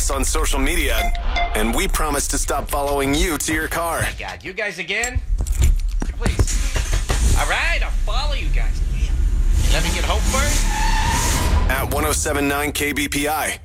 us on social media, and we promise to stop following you to your car. Oh my God, you guys again? Please. All right, I'll follow you guys. Let me get home first. At 107.9 KBPI.